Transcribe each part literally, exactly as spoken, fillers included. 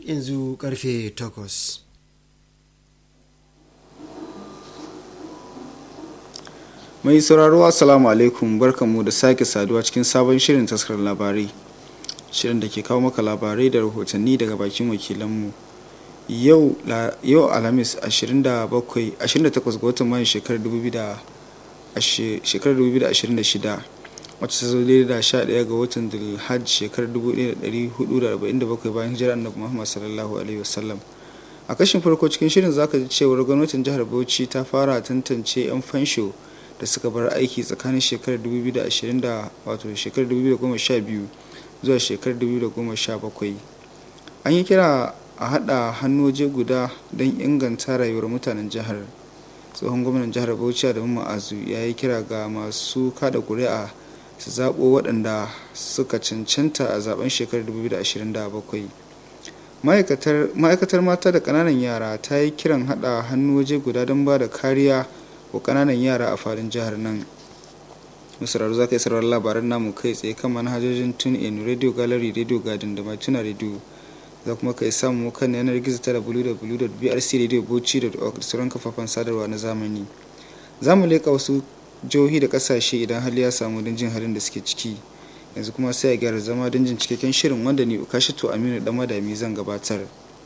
yanzu karfe takwas. Mai sauraro assalamu alaikum, barkanmu da sake saduwa cikin sabon shirin taskar labarai, shirin da ke kawo maka labarai da rahotanni daga bakin wakilanmu. Yau yau Alhamis ashirin da takwas ga watan Mayu shekarar dubu biyu da ashirin da shida, wacce ta zo daidai da sha ɗaya ga watan Dhul-Hajj shekarar dubu ɗaya da ɗari hudu da arba'in da bakwai bayan hijirar Annabi Muhammad sallallahu alaihi wasallam. A kashin farko cikin shirin zaka ji cewar gwamnatin jihar Bauchi ta fara tantance 'yan fansho da suka bar aiki tsakanin shekarar dubu biyu da ashirin da wato shekarar dubu biyu da goma sha biyu zuwa shekarar dubu biyu da goma sha bakwai. An yi kira a haɗa hannu waje guda don inganta rayuwar mutanen jihar. Tsohon gwamnan jihar Bauchi Adamu Ma'azu ya yi kira ga masu kada ƙuri'a su zaɓo waɗanda suka cancanta a zaben shekarar dubu biyu da ashirin da bakwai. Ma'aikatar mata da ƙananan yara ta yi kiran haɗa hannu waje guda don ba da kariya wa ƙananan yara a faɗin jihar nan. Musararru za ka yi sauraron labaran namu kai tsaye kan manhajojin TuneIn, Radio Gallery, Radio Garden da Matuna Radio. Za kuma ka yi samu kan yanar gizo ta w w w dot b r c radio bauchi dot org da sauran kafafen sadarwa na zamani. Za mu leƙa wasu jihohi da ƙasashe idan hali ya samu don jin halin da suke ciki. Yanzu kuma sai a gyara zama don jin cikakken shirin wanda ni Ukashatu Aminu Dan Madami zan gabatar.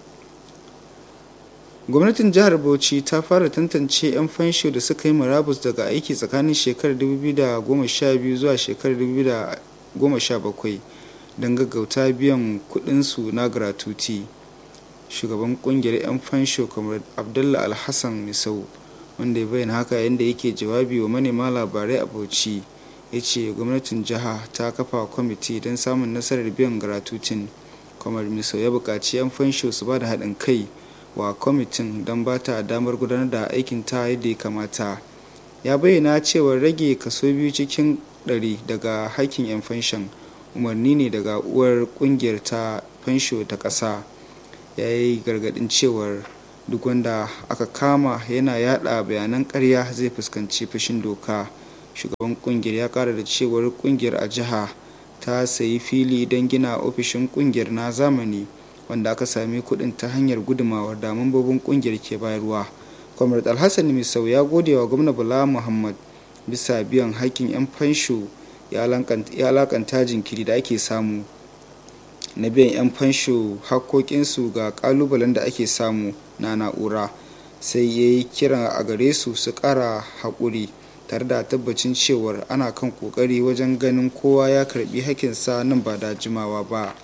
Gwamnatin jihar Bauchi ta fara tantance 'yan fansho da suka yi murabus daga aiki tsakanin shekarar dubu biyu da goma sha biyu zuwa shekarar dubu biyu da goma sha bakwai don gaggauta biyan kudinsu na gratuity. Shugaban kungiyar 'yan fansho kamar Abdullah Alhassan Misau, wanda ya bayyana haka yayin da yake jawabi wa manema labarai a Bauchi, ya ce gwamnatin jiha ta kafa kwamiti don samun nasarar biyan gratuitin. Kamar Misau ya buƙaci 'yan fansho su ba da haɗin kai wa kwamitin don ba ta damar gudanar da aikin ta yadda ya kamata. Ya bayyana cewa rage kaso biyu cikin ɗari daga haƙƙin 'yan fanshon umarni ne daga uwar kungiyar ta fansho ta ƙasa. Ya yi gargaɗin cewar duk wanda aka kama yana yada bayanan ƙarya zai fuskanci fushin doka. Shugaban kungiyar ya ƙara da cewar kungiyar a jiha ta sayi fili don gina ofishin kungiyar na zamani wanda aka sami kuɗin ta hanyar gudumawar da mambobin kungiyar ke bayarwa. Comrade Alhassan Misau ya gode wa gwamna Bala Muhammad bisa biyan haƙƙin 'yan fansho ya alakanta jinkiri da ake samu na biyan 'yan fansho haƙoƙinsu ga ƙalubalen da ake samu na na'ura, sai ya yi kira a gare su su ƙara haƙuri tare da tabbacin cewar ana kan ƙoƙari wajen ganin kowa ya karɓi haƙƙinsa nan ba da jimawa ba.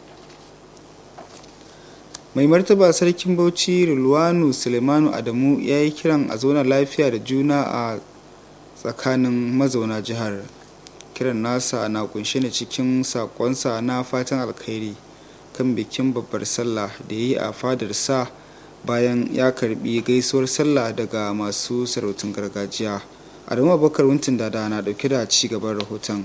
Mai martaba sarkin Bauchi Rilwanu Suleimanu Adamu ya yi kiran a zauna lafiya da juna a tsakanin mazauna jihar. Kiran nasa na kunshe ne cikin sakonsa na fatan alkhairi kan bikin babbar sallah da ya yi a fadarsa bayan ya karbi gaisuwar sallah daga masu sarautun gargajiya. Adamu Abubakar Wuntin Dada na dauke da ci gaban rahoton.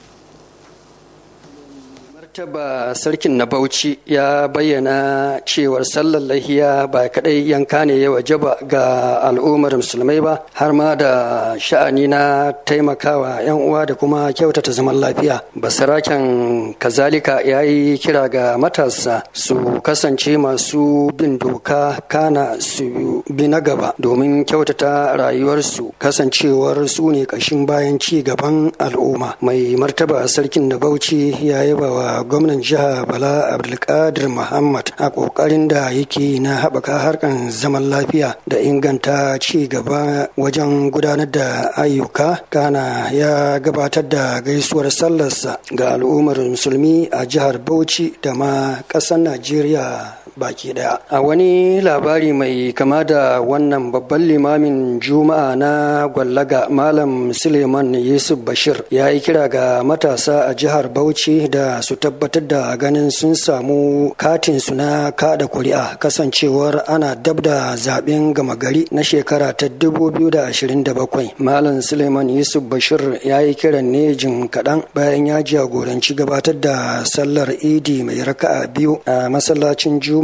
Martaba sarkin na Bauchi ya bayyana cewar sallar lahiya ba kadai yanka ne ya wajaba ga al'ummar musulmai ba, har ma da sha'ani na taimakawa 'yan uwa da kuma kyautata zaman lafiya. Basaraken kazalika ya yi kira ga matasa su kasance masu bin doka kana su bi na gaba domin kyautata rayuwarsu, kasancewar su ne kashin bayan ci gaban al'umma. Mai martaba sarkin na Bauchi ya yaba wa gwamnan jiha Bala Abdulkadir Muhammad a kokarin da yake na haɓaka harkan zaman lafiya da inganta ci gaba wajen gudanar da ayyuka. Kana ya gabatar da gaisuwar sallarsa ga al'ummar musulmi a jihar Bauchi da ma ƙasar Najeriya baki daya. A wani labari mai kama da wannan, babban limamin juma'a na Gwallaga Malam Suleiman Yusuf Bashir ya yi kira ga matasa a jihar Bauchi da su tabbatar da ganin sun samu katin su na kada kuri'a, kasancewar ana dab da zaben gama gari na shekara ta dubu biyu da ashirin da bakwai. Malam Suleiman Yusuf Bashir ya yi kiran ne jin kaɗan bayan ya jagoranci gabatar da sallar idi mai raka'a biyu a masallacin juma'a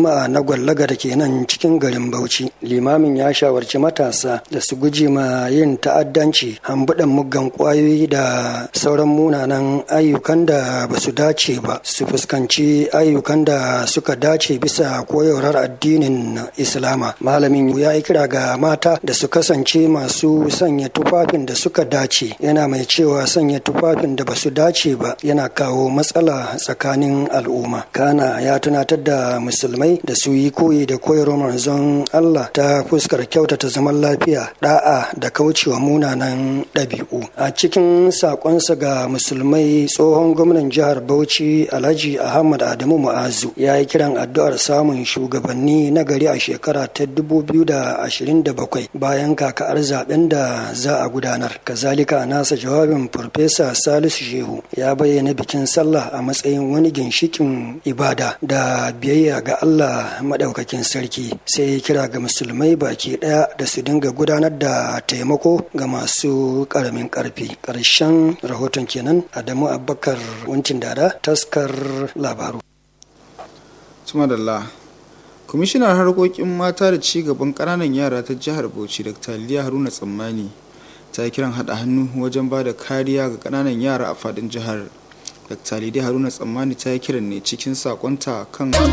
juma'a na gwallaga da ke nan cikin garin Bauchi. Limamin ya shawarci matasa da su guji ma yin ta'addanci, hambuɗan muggan ƙwayoyi da sauran munanan ayyukan da ba su dace ba, su fuskanci ayyukan da suka dace bisa koyarwar addinin Islama. Malamin ya yi kira ga mata da su kasance masu sanya tufafin da suka dace, yana mai cewa sanya tufafin da ba su dace ba yana kawo matsala tsakanin al'umma. Kana ya tunatar da musulmai da su yi koyi da koyarwar manzon Allah ta fuskar kyautata zaman lafiya, da'a da kaucewa munanan ɗabi'u. A cikin sakonsa ga musulmai, tsohon gwamnan jihar Bauchi Alhaji Ahmad Adamu Mu'azu ya yi kiran addu'ar samun shugabanni na gari a shekara ta dubu biyu da ashirin da bakwai bayan kaka'ar zaben da za a gudanar. Kazalika a nasa jawabin Farfesa Salisu Shehu ya bayyana bikin sallah a matsayin wani ginshikin ibada da biyayya ga Allah madaukakin sarki, sai ya kira ga musulmai baki daya da su dinga gudanar da taimako ga masu karamin karfi. Karshen rahoton kenan. Adamu Abubakar Wancin Dada, taskar labaru. Tumadalla. Kwamishinar harkokin mata da ci gaban ƙananan yara ta jihar Bauchi Dr. Liya Haruna Tsammani ta yi kiran haɗa hannu wajen ba da kariya ga ƙananan yara a faɗin jihar. Dr. Liya Haruna Tsammani ta yi kiran ne cikin sakonta kan